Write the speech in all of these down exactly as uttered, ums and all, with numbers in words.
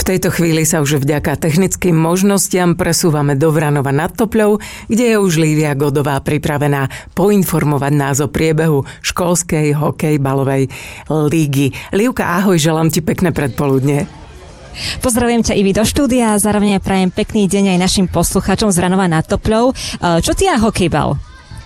V tejto chvíli sa už vďaka technickým možnostiam presúvame do Vranova nad Topľou, kde je už Lívia Godová pripravená poinformovať nás o priebehu školskej hokejbalovej lígy. Lívka, ahoj, želám ti pekné predpoludne. Pozdravujem ťa, Ivi, do štúdia a zároveň prajem pekný deň aj našim poslucháčom z Vranova nad Topľou. Čo ty a hokejbal?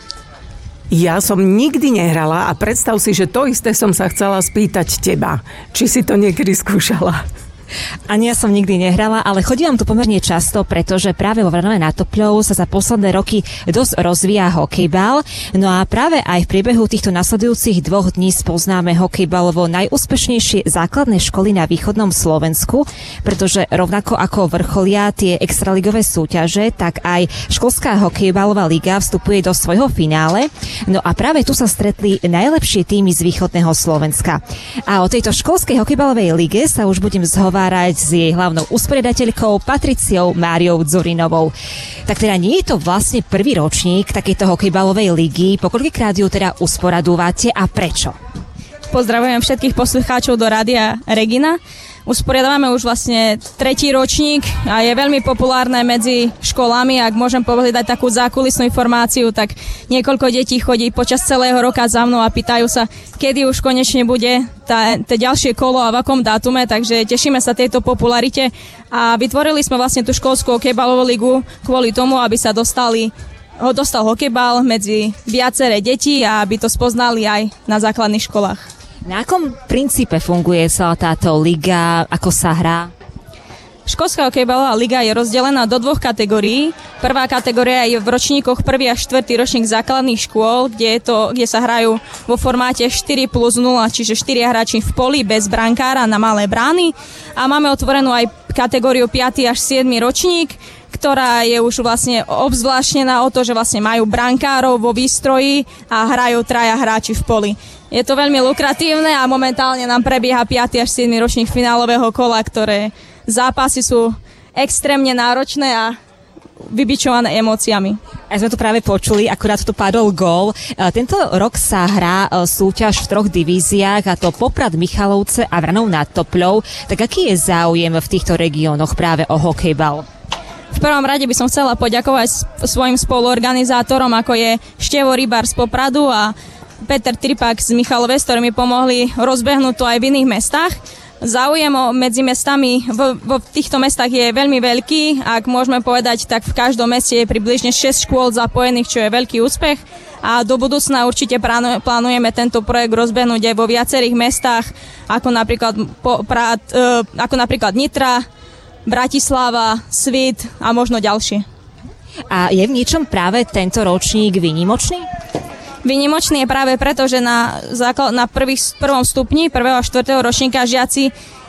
Ja som nikdy nehrala a predstav si, že to isté som sa chcela spýtať teba. Či si to niekedy skúšala? Ani ja som nikdy nehrala, ale chodím tu pomerne často, pretože práve vo Vranove nad Topľou sa za posledné roky dosť rozvíja hokejbal. No a práve aj v priebehu týchto nasledujúcich dvoch dní spoznáme hokejbalovo najúspešnejšie základné školy na východnom Slovensku, pretože rovnako ako vrcholia tie extraligové súťaže, tak aj školská hokejbalová liga vstupuje do svojho finále. No a práve tu sa stretli najlepšie týmy z východného Slovenska. A o tejto školskej hokejbalovej lige sa už budem zhovárať s jej hlavnou usporiadateľkou Patriciou Máriou Dzurinovou. Tak teda nie je to vlastne prvý ročník takejto hokejbalovej ligy. Po koľkýkrát ju teda usporadúvate a prečo? Pozdravujem všetkých poslucháčov do Rádia Regina. Usporiadávame už vlastne tretí ročník a je veľmi populárne medzi školami. Ak môžem povedať takú zákulisnú informáciu, tak niekoľko detí chodí počas celého roka za mnou a pýtajú sa, kedy už konečne bude tá, tá ďalšie kolo a v akom dátume, takže tešíme sa tejto popularite a vytvorili sme vlastne tú školskú hokejbalovú ligu kvôli tomu, aby sa dostali dostal hokejbal medzi viaceré deti a aby to spoznali aj na základných školách. Na akom princípe funguje celá táto liga, ako sa hrá? Školská hokejbalová liga je rozdelená do dvoch kategórií. Prvá kategória je v ročníkoch prvý a štvrtý ročník základných škôl, kde, je to, kde sa hrajú vo formáte štyri plus nula, čiže štyria hráči v poli bez brankára na malé brány. A máme otvorenú aj kategóriu piaty až siedmy ročník, ktorá je už vlastne obzvláštnená o to, že vlastne majú brankárov vo výstroji a hrajú traja hráči v poli. Je to veľmi lukratívne a momentálne nám prebieha piaty až siedmy ročník finálového kola, ktoré zápasy sú extrémne náročné a vybičované emóciami. A sme tu práve počuli, akurát tu padol gól. Tento rok sa hrá súťaž v troch divíziách, a to Poprad, Michalovce a Vranov nad Topľou. Tak aký je záujem v týchto regiónoch práve o hokejbal? V prvom rade by som chcela poďakovať svojim spoluorganizátorom, ako je Števo Rybár z Popradu a Peter Tripák z Michalove, s ktorými pomohli rozbehnúť to aj v iných mestách. Záujem medzi mestami vo, vo týchto mestách je veľmi veľký. Ak môžeme povedať, tak v každom meste je približne šesť škôl zapojených, čo je veľký úspech. A do budúcna určite plánujeme tento projekt rozbehnúť aj vo viacerých mestách, ako napríklad, Poprad, e, ako napríklad Nitra, Bratislava, Svit a možno ďalšie. A je v niečom práve tento ročník výnimočný? Výnimočný je práve preto, že na, základ, na prvých, prvom stupni prvého a štvrtého ročníka žiaci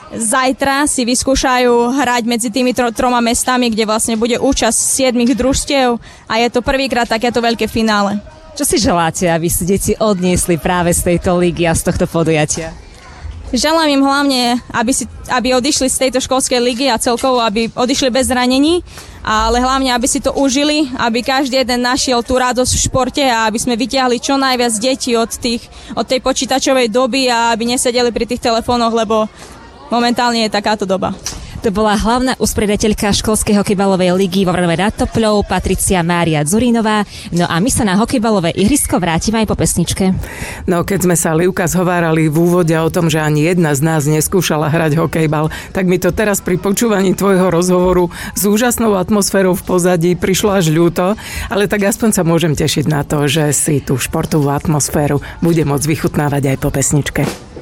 zajtra si vyskúšajú hrať medzi tými tro, troma mestami, kde vlastne bude účasť siedmich družstiev a je to prvýkrát takéto veľké finále. Čo si želáte, aby si deti odniesli práve z tejto ligy a z tohto podujatia? Želám im hlavne, aby, si, aby odišli z tejto školskej ligy a celkovo, aby odišli bez zranení, ale hlavne, aby si to užili, aby každý jeden našiel tú radosť v športe a aby sme vytiahli čo najviac detí od, tých, od tej počítačovej doby a aby nesedeli pri tých telefónoch, lebo momentálne je takáto doba. To bola hlavná usporiadateľka školskej hokejbalovej ligy vo Vranove nad Topľou, Patricia Mária Dzurinová. No a my sa na hokejbalové ihrisko vrátime aj po pesničke. No keď sme sa, Lívka, zhovárali v úvode o tom, že ani jedna z nás neskúšala hrať hokejbal, tak mi to teraz pri počúvaní tvojho rozhovoru s úžasnou atmosférou v pozadí prišlo až ľúto, ale tak aspoň sa môžem tešiť na to, že si tú športovú atmosféru bude môcť vychutnávať aj po pesničke.